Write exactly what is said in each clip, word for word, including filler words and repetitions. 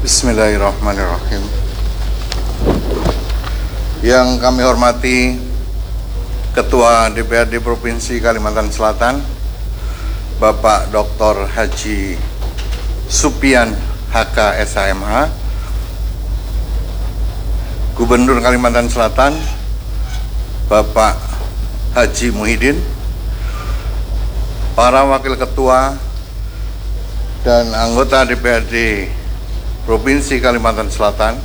Bismillahirrahmanirrahim. Yang kami hormati Ketua D P R D Provinsi Kalimantan Selatan, Bapak Doktor Haji Supian H K S H M H, Gubernur Kalimantan Selatan, Bapak Haji Muhyiddin, para Wakil Ketua dan anggota D P R D Provinsi Kalimantan Selatan,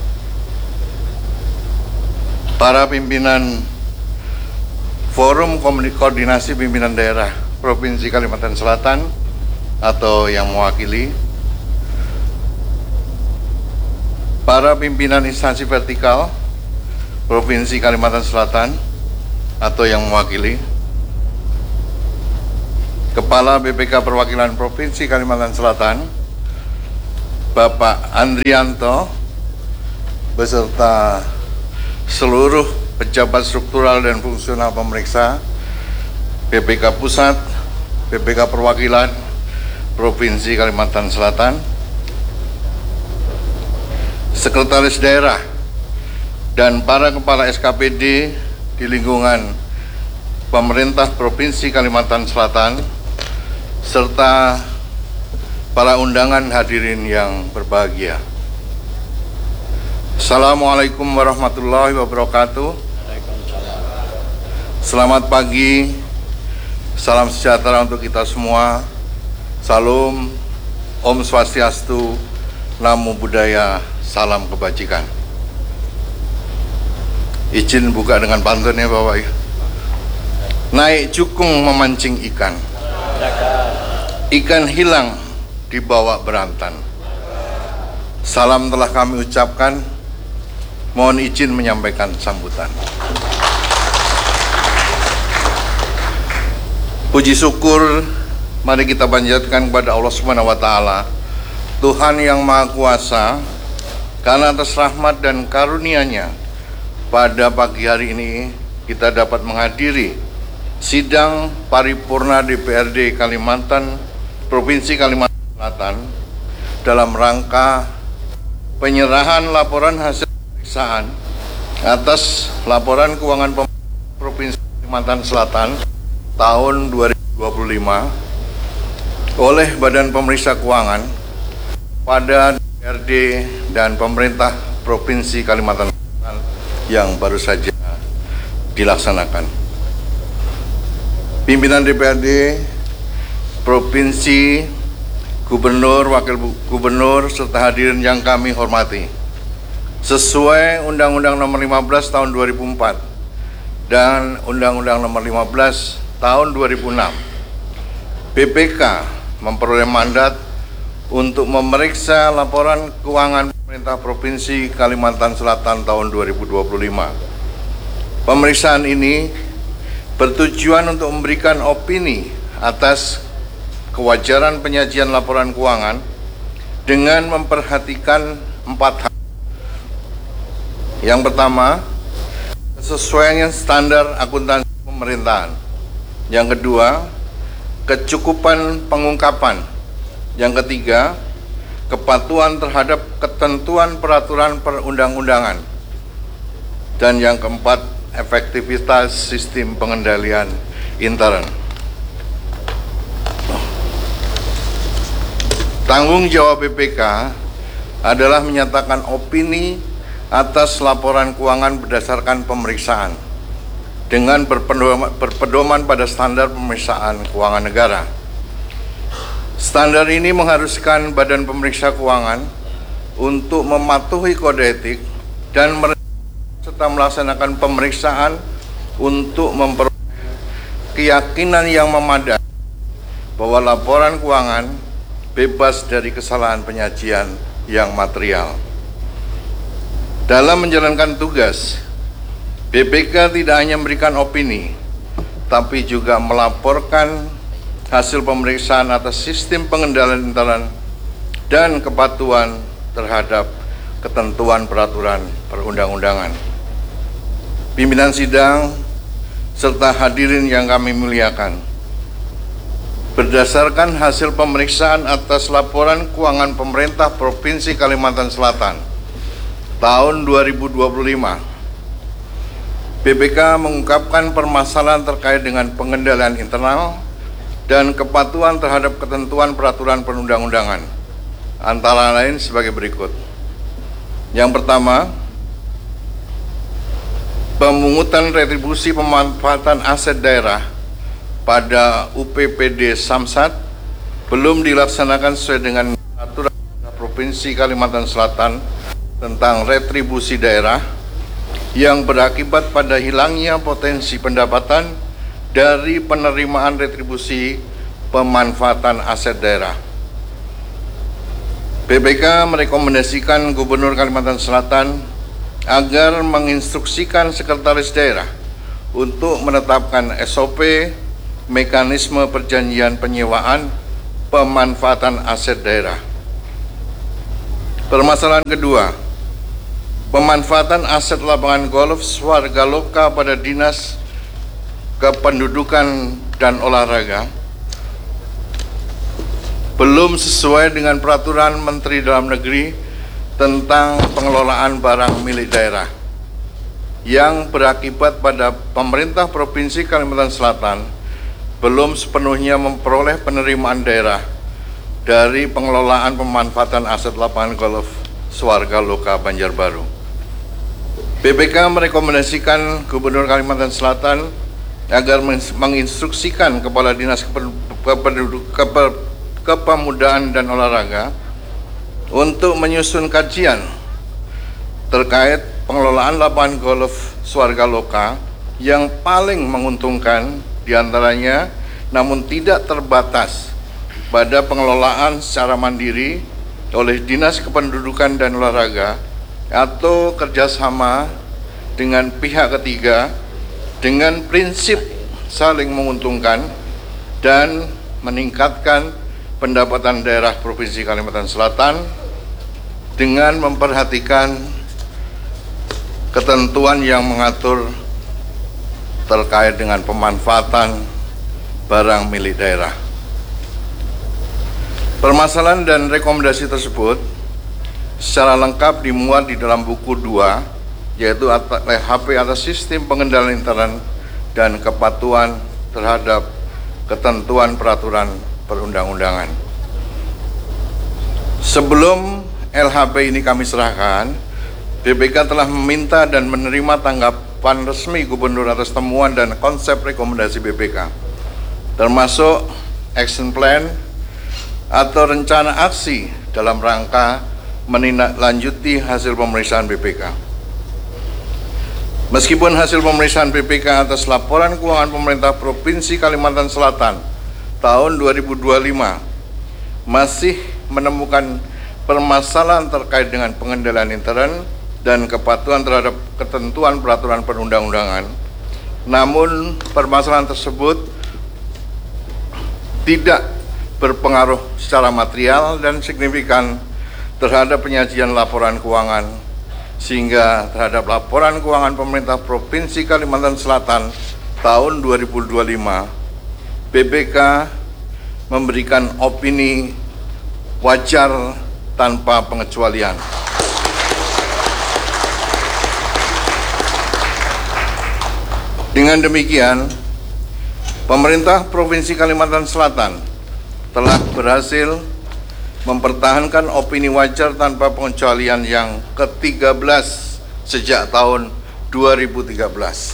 para pimpinan Forum Koordinasi Pimpinan Daerah Provinsi Kalimantan Selatan atau yang mewakili, para pimpinan instansi vertikal Provinsi Kalimantan Selatan atau yang mewakili, Kepala B P K Perwakilan Provinsi Kalimantan Selatan, Bapak Andrianto, beserta seluruh pejabat struktural dan fungsional pemeriksa B P K Pusat, B P K Perwakilan Provinsi Kalimantan Selatan, Sekretaris Daerah, dan para Kepala S K P D di lingkungan pemerintah Provinsi Kalimantan Selatan, serta para undangan hadirin yang berbahagia. Assalamualaikum warahmatullahi wabarakatuh. Selamat pagi, salam sejahtera untuk kita semua. Salam, Om Swastiastu, Namo Buddhaya, salam kebajikan. Izin buka dengan pantun ya Bapak. Naik jukung memancing ikan, ikan hilang dibawa berantan. Salam telah kami ucapkan, mohon izin menyampaikan sambutan. Puji syukur mari kita panjatkan kepada Allah Subhanahu wa taala, Tuhan yang Maha Kuasa, karena atas rahmat dan karunia-Nya pada pagi hari ini kita dapat menghadiri sidang paripurna D P R D Kalimantan Provinsi Kalimantan Selatan dalam rangka penyerahan laporan hasil pemeriksaan atas laporan keuangan Provinsi Kalimantan Selatan tahun dua ribu dua puluh lima oleh Badan Pemeriksa Keuangan pada D P R D dan pemerintah Provinsi Kalimantan Selatan yang baru saja dilaksanakan. Pimpinan D P R D Provinsi, Gubernur, Wakil Gubernur, serta hadirin yang kami hormati. Sesuai Undang-Undang Nomor lima belas Tahun dua ribu empat dan Undang-Undang Nomor lima belas Tahun dua ribu enam, B P K memperoleh mandat untuk memeriksa laporan keuangan pemerintah Provinsi Kalimantan Selatan tahun dua ribu dua puluh lima. Pemeriksaan ini bertujuan untuk memberikan opini atas kewajaran penyajian laporan keuangan dengan memperhatikan empat hal. Yang pertama, kesesuaian standar akuntansi pemerintahan. Yang kedua, kecukupan pengungkapan. Yang ketiga, kepatuhan terhadap ketentuan peraturan perundang-undangan. Dan yang keempat, efektivitas sistem pengendalian intern. Tanggung jawab B P K adalah menyatakan opini atas laporan keuangan berdasarkan pemeriksaan dengan berpedoman, berpedoman pada standar pemeriksaan keuangan negara. Standar ini mengharuskan Badan Pemeriksa Keuangan untuk mematuhi kode etik dan serta melaksanakan pemeriksaan untuk memperoleh keyakinan yang memadai bahwa laporan keuangan bebas dari kesalahan penyajian yang material. Dalam menjalankan tugas, B P K tidak hanya memberikan opini, tapi juga melaporkan hasil pemeriksaan atas sistem pengendalian intern dan kepatuhan terhadap ketentuan peraturan perundang-undangan. Pimpinan sidang serta hadirin yang kami muliakan, berdasarkan hasil pemeriksaan atas laporan keuangan pemerintah Provinsi Kalimantan Selatan tahun dua ribu dua puluh lima, B P K mengungkapkan permasalahan terkait dengan pengendalian internal dan kepatuhan terhadap ketentuan peraturan perundang-undangan, antara lain sebagai berikut. Yang pertama, pemungutan retribusi pemanfaatan aset daerah pada U P P D Samsat belum dilaksanakan sesuai dengan aturan Provinsi Kalimantan Selatan tentang retribusi daerah yang berakibat pada hilangnya potensi pendapatan dari penerimaan retribusi pemanfaatan aset daerah. B P K merekomendasikan Gubernur Kalimantan Selatan agar menginstruksikan Sekretaris Daerah untuk menetapkan S O P mekanisme perjanjian penyewaan pemanfaatan aset daerah. Permasalahan kedua, pemanfaatan aset lapangan golf warga lokal pada Dinas Kependudukan dan Olahraga belum sesuai dengan peraturan Menteri Dalam Negeri tentang pengelolaan barang milik daerah yang berakibat pada pemerintah Provinsi Kalimantan Selatan belum sepenuhnya memperoleh penerimaan daerah dari pengelolaan pemanfaatan aset lapangan golf warga lokal Banjarbaru. B P K merekomendasikan Gubernur Kalimantan Selatan agar menginstruksikan Kepala Dinas Kepemudaan dan Olahraga untuk menyusun kajian terkait pengelolaan lapangan golf warga lokal yang paling menguntungkan diantaranya, namun tidak terbatas pada pengelolaan secara mandiri oleh Dinas Kependudukan dan Olahraga atau kerjasama dengan pihak ketiga dengan prinsip saling menguntungkan dan meningkatkan pendapatan daerah Provinsi Kalimantan Selatan dengan memperhatikan ketentuan yang mengatur terkait dengan pemanfaatan barang milik daerah. Permasalahan dan rekomendasi tersebut secara lengkap dimuat di dalam buku dua, yaitu H P atas sistem pengendalian intern dan kepatuhan terhadap ketentuan peraturan perundang-undangan. Sebelum L H P ini kami serahkan, B P K telah meminta dan menerima tanggapan resmi Gubernur atas temuan dan konsep rekomendasi B P K, termasuk action plan atau rencana aksi dalam rangka menindaklanjuti hasil pemeriksaan B P K. Meskipun hasil pemeriksaan B P K atas laporan keuangan pemerintah Provinsi Kalimantan Selatan tahun dua ribu dua puluh lima masih menemukan permasalahan terkait dengan pengendalian intern dan kepatuhan terhadap ketentuan peraturan perundang-undangan, namun permasalahan tersebut tidak berpengaruh secara material dan signifikan terhadap penyajian laporan keuangan, sehingga terhadap laporan keuangan pemerintah Provinsi Kalimantan Selatan tahun dua ribu dua puluh lima, B P K memberikan opini wajar tanpa pengecualian. Dengan demikian, pemerintah Provinsi Kalimantan Selatan telah berhasil mempertahankan opini wajar tanpa pengecualian yang ke tiga belas sejak tahun dua ribu tiga belas.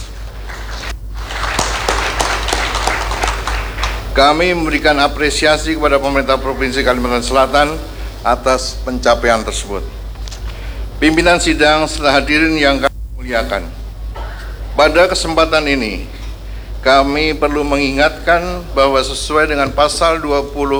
Kami memberikan apresiasi kepada pemerintah Provinsi Kalimantan Selatan atas pencapaian tersebut. Pimpinan sidang serta hadirin yang kami muliakan, pada kesempatan ini kami perlu mengingatkan bahwa sesuai dengan pasal dua puluh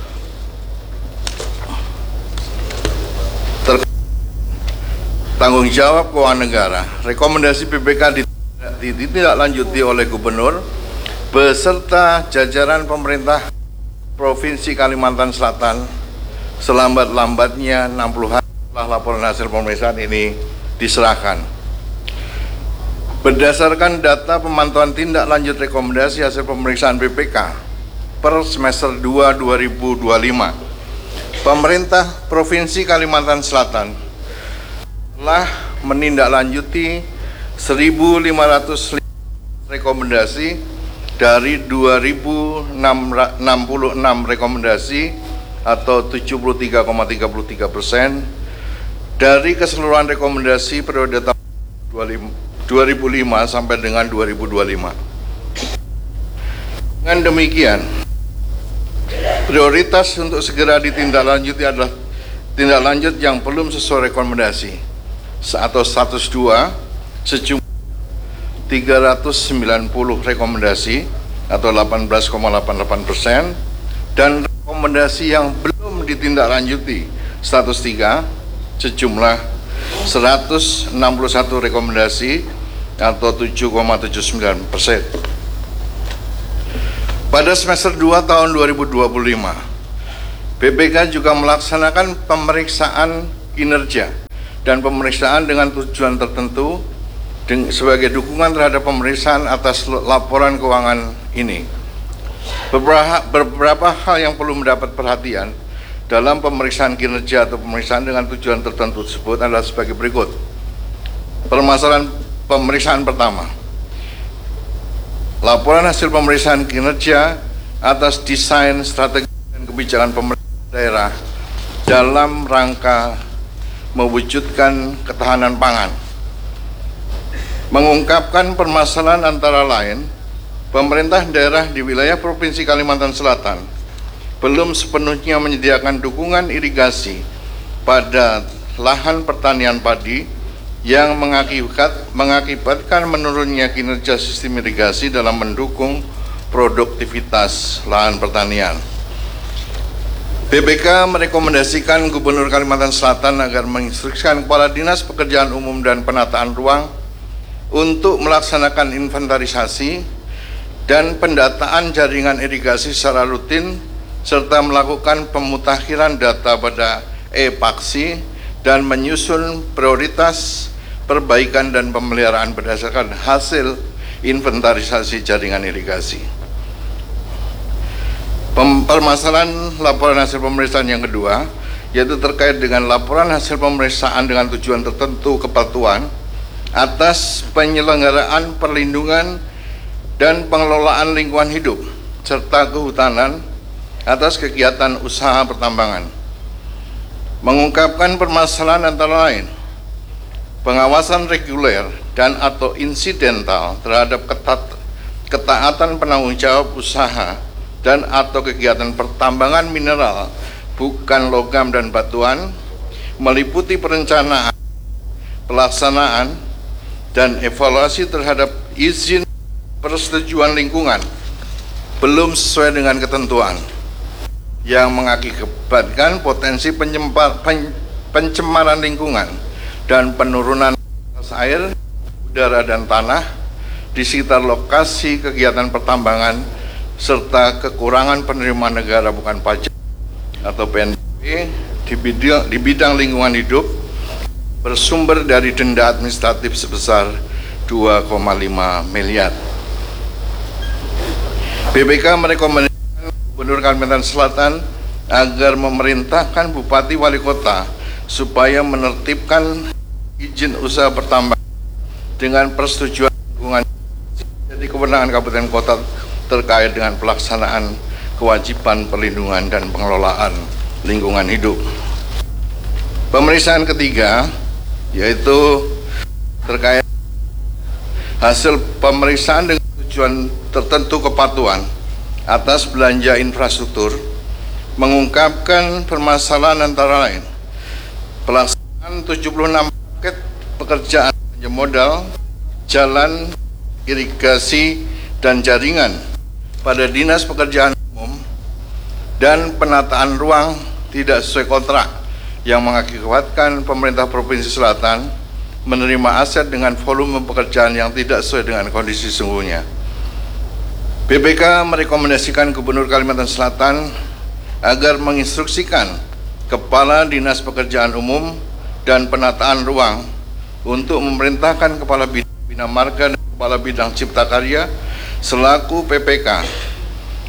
tanggung jawab keuangan negara, rekomendasi B P K ditindaklanjuti oleh Gubernur beserta jajaran pemerintah Provinsi Kalimantan Selatan selambat-lambatnya enam puluh hari setelah laporan hasil pemeriksaan ini diserahkan. Berdasarkan data pemantauan tindak lanjut rekomendasi hasil pemeriksaan B P K per semester dua dua ribu dua puluh lima. Pemerintah Provinsi Kalimantan Selatan telah menindaklanjuti seribu lima ratus rekomendasi dari dua ribu enam puluh enam rekomendasi atau tujuh puluh tiga koma tiga tiga persen dari keseluruhan rekomendasi periode tahun dua ribu lima sampai dengan dua ribu dua puluh lima. Dengan demikian, prioritas untuk segera ditindaklanjuti adalah tindak lanjut yang belum sesuai rekomendasi atau status dua sejumlah tiga ratus sembilan puluh rekomendasi atau delapan belas koma delapan delapan persen dan rekomendasi yang belum ditindaklanjuti status tiga sejumlah seratus enam puluh satu rekomendasi atau tujuh koma tujuh sembilan persen. Pada semester dua tahun dua ribu dua puluh lima, B P K juga melaksanakan pemeriksaan kinerja dan pemeriksaan dengan tujuan tertentu sebagai dukungan terhadap pemeriksaan atas laporan keuangan ini. Beberapa, beberapa hal yang perlu mendapat perhatian dalam pemeriksaan kinerja atau pemeriksaan dengan tujuan tertentu tersebut adalah sebagai berikut. Permasalahan pemeriksaan pertama, laporan hasil pemeriksaan kinerja atas desain, strategi, dan kebijakan pemerintah daerah dalam rangka mewujudkan ketahanan pangan. Mengungkapkan permasalahan antara lain, pemerintah daerah di wilayah Provinsi Kalimantan Selatan belum sepenuhnya menyediakan dukungan irigasi pada lahan pertanian padi yang mengakibat, mengakibatkan menurunnya kinerja sistem irigasi dalam mendukung produktivitas lahan pertanian. B P K merekomendasikan Gubernur Kalimantan Selatan agar menginstruksikan Kepala Dinas Pekerjaan Umum dan Penataan Ruang untuk melaksanakan inventarisasi dan pendataan jaringan irigasi secara rutin serta melakukan pemutakhiran data pada e-paksi dan menyusun prioritas perbaikan dan pemeliharaan berdasarkan hasil inventarisasi jaringan irigasi. Permasalahan laporan hasil pemeriksaan yang kedua yaitu terkait dengan laporan hasil pemeriksaan dengan tujuan tertentu kepatuhan atas penyelenggaraan perlindungan dan pengelolaan lingkungan hidup serta kehutanan atas kegiatan usaha pertambangan. Mengungkapkan permasalahan antara lain pengawasan reguler dan atau insidental terhadap ketat, ketaatan penanggung jawab usaha dan atau kegiatan pertambangan mineral bukan logam dan batuan, meliputi perencanaan, pelaksanaan, dan evaluasi terhadap izin persetujuan lingkungan belum sesuai dengan ketentuan yang mengakibatkan potensi penyempar, pen, pencemaran lingkungan dan penurunan kualitas air, udara, dan tanah di sekitar lokasi kegiatan pertambangan serta kekurangan penerimaan negara bukan pajak atau P N B P di bidang, di bidang lingkungan hidup bersumber dari denda administratif sebesar dua koma lima miliar. B P K merekomendasikan Gubernur Kalimantan Selatan agar memerintahkan Bupati Wali Kota supaya menertibkan izin usaha pertambangan dengan persetujuan lingkungan jadi kewenangan kabupaten kota terkait dengan pelaksanaan kewajiban perlindungan dan pengelolaan lingkungan hidup. Pemeriksaan ketiga yaitu terkait hasil pemeriksaan dengan tujuan tertentu kepatuhan atas belanja infrastruktur, mengungkapkan permasalahan antara lain pelaksanaan tujuh puluh enam paket pekerjaan belanja modal, jalan, irigasi, dan jaringan pada Dinas Pekerjaan Umum dan penataan ruang tidak sesuai kontrak yang mengakibatkan pemerintah Provinsi Selatan menerima aset dengan volume pekerjaan yang tidak sesuai dengan kondisi sesungguhnya. B P K merekomendasikan Gubernur Kalimantan Selatan agar menginstruksikan Kepala Dinas Pekerjaan Umum dan Penataan Ruang untuk memerintahkan Kepala Bidang Bina Marga dan Kepala Bidang Cipta Karya selaku P P K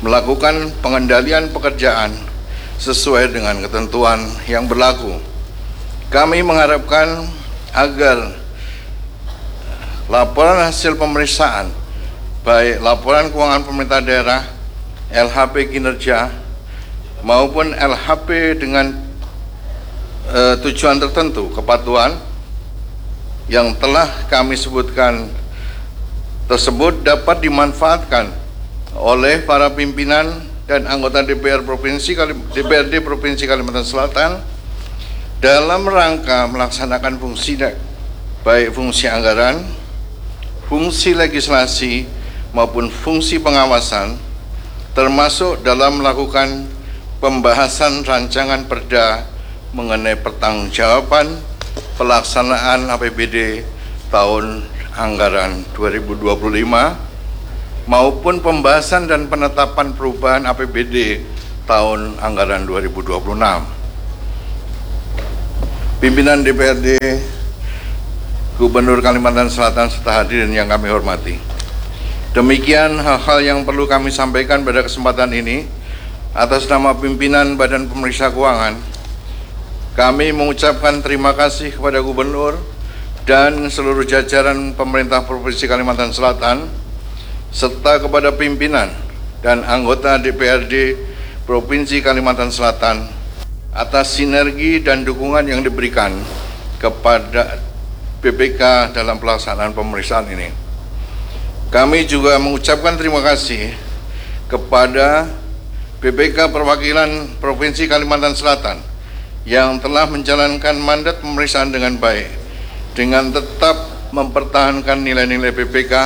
melakukan pengendalian pekerjaan sesuai dengan ketentuan yang berlaku. Kami mengharapkan agar laporan hasil pemeriksaan, baik laporan keuangan pemerintah daerah, L H P kinerja, maupun L H P dengan eh, tujuan tertentu, kepatuhan yang telah kami sebutkan tersebut dapat dimanfaatkan oleh para pimpinan dan anggota D P R Provinsi D P R D Provinsi Kalimantan Selatan dalam rangka melaksanakan fungsi baik fungsi anggaran, fungsi legislasi maupun fungsi pengawasan, termasuk dalam melakukan pembahasan rancangan perda mengenai pertanggungjawaban pelaksanaan A P B D tahun anggaran dua ribu dua puluh lima maupun pembahasan dan penetapan perubahan A P B D tahun anggaran dua ribu dua puluh enam. Pimpinan D P R D, Gubernur Kalimantan Selatan serta hadirin yang kami hormati. Demikian hal-hal yang perlu kami sampaikan pada kesempatan ini. Atas nama pimpinan Badan Pemeriksa Keuangan, kami mengucapkan terima kasih kepada Gubernur dan seluruh jajaran pemerintah Provinsi Kalimantan Selatan, serta kepada pimpinan dan anggota D P R D Provinsi Kalimantan Selatan atas sinergi dan dukungan yang diberikan kepada B P K dalam pelaksanaan pemeriksaan ini. Kami juga mengucapkan terima kasih kepada B P K Perwakilan Provinsi Kalimantan Selatan yang telah menjalankan mandat pemeriksaan dengan baik dengan tetap mempertahankan nilai-nilai B P K,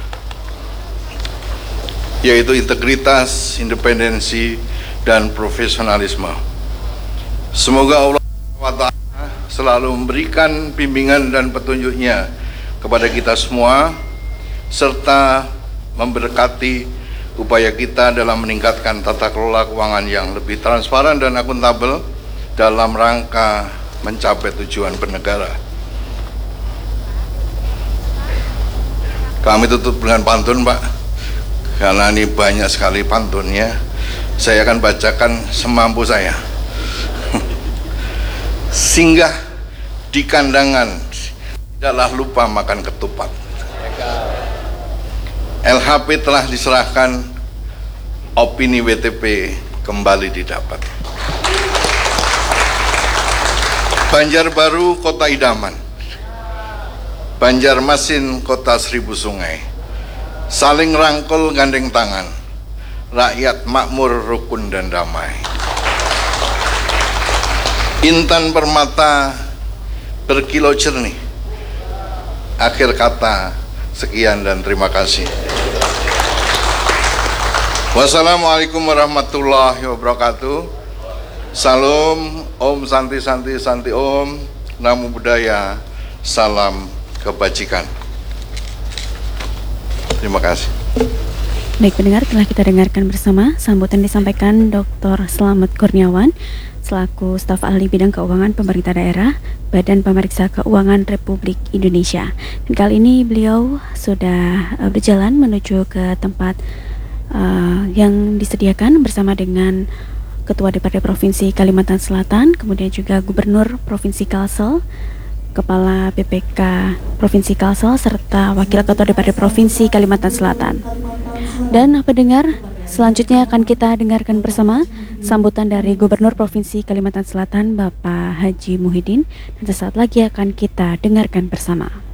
yaitu integritas, independensi, dan profesionalisme. Semoga Allah subhanahu wa taala selalu memberikan bimbingan dan petunjuknya kepada kita semua, serta memberkati upaya kita dalam meningkatkan tata kelola keuangan yang lebih transparan dan akuntabel dalam rangka mencapai tujuan bernegara. Kami tutup dengan pantun, Pak, karena ini banyak sekali pantunnya. Saya akan bacakan semampu saya. Singgah di kandangan, tidaklah lupa makan ketupat. L H P telah diserahkan, opini W T P kembali didapat. Banjarbaru kota idaman, Banjarmasin kota seribu sungai, saling rangkul gandeng tangan, rakyat makmur, rukun dan damai. Intan permata berkilau jernih. Akhir kata, sekian dan terima kasih. Wassalamualaikum warahmatullahi wabarakatuh. Salam, Om Santi Santi Santi Om, Namo Buddhaya, salam kebajikan. Terima kasih. Baik pendengar, telah kita dengarkan bersama sambutan disampaikan Doktor Slamet Kurniawan selaku staf ahli bidang keuangan pemerintah daerah Badan Pemeriksa Keuangan Republik Indonesia. Dan kali ini beliau sudah uh, berjalan menuju ke tempat uh, yang disediakan bersama dengan Ketua D P R D Provinsi Kalimantan Selatan, kemudian juga Gubernur Provinsi Kalsel, Kepala B P K Provinsi Kalsel, serta Wakil Ketua D P R D Provinsi Kalimantan Selatan. Dan pendengar, selanjutnya akan kita dengarkan bersama sambutan dari Gubernur Provinsi Kalimantan Selatan, Bapak Haji Muhyiddin, dan sesaat lagi akan kita dengarkan bersama.